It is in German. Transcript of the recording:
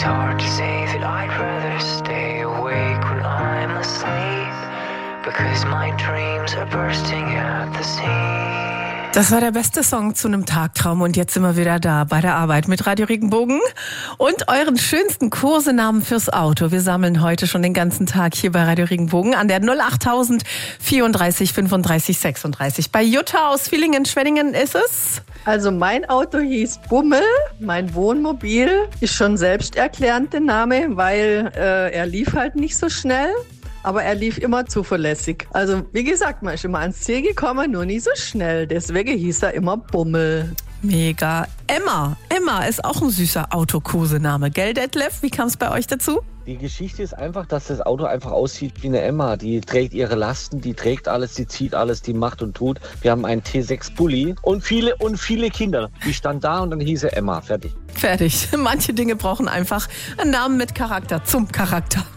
hard to say that I'd rather stay awake when I'm asleep, because my dreams are bursting at the seams. Das war der beste Song zu einem Tagtraum und jetzt sind wir wieder da bei der Arbeit mit Radio Regenbogen und euren schönsten Kosenamen fürs Auto. Wir sammeln heute schon den ganzen Tag hier bei Radio Regenbogen an der 08000 34 35 36. Bei Jutta aus Villingen-Schwenningen ist es? Also mein Auto hieß Bummel, mein Wohnmobil ist schon selbsterklärend der Name, weil er lief halt nicht so schnell. Aber er lief immer zuverlässig. Also wie gesagt, man ist immer ans Ziel gekommen, nur nie so schnell. Deswegen hieß er immer Bummel. Mega. Emma ist auch ein süßer Autokosename. Gell, Detlef? Wie kam es bei euch dazu? Die Geschichte ist einfach, dass das Auto einfach aussieht wie eine Emma. Die trägt ihre Lasten, die trägt alles, die zieht alles, die macht und tut. Wir haben einen T6 Bulli und viele Kinder. Die stand da und dann hieß er Emma. Fertig. Manche Dinge brauchen einfach einen Namen mit Charakter zum Charakter.